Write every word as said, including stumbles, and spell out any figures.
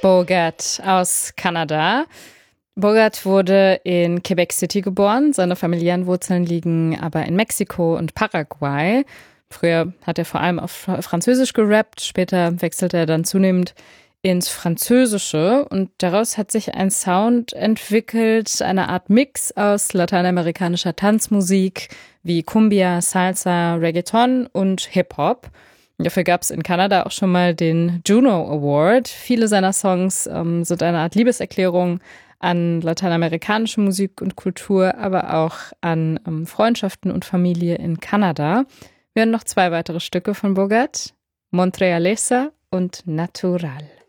Bogart aus Kanada. Bogart wurde in Quebec City geboren. Seine familiären Wurzeln liegen aber in Mexiko und Paraguay. Früher hat er vor allem auf Französisch gerappt. Später wechselte er dann zunehmend ins Französische. Und daraus hat sich ein Sound entwickelt, eine Art Mix aus lateinamerikanischer Tanzmusik wie Cumbia, Salsa, Reggaeton und Hip-Hop. Dafür gab es in Kanada auch schon mal den Juno Award. Viele seiner Songs ähm, sind eine Art Liebeserklärung an lateinamerikanische Musik und Kultur, aber auch an ähm, Freundschaften und Familie in Kanada. Wir hören noch zwei weitere Stücke von Bogart, Montrealesa und Natural.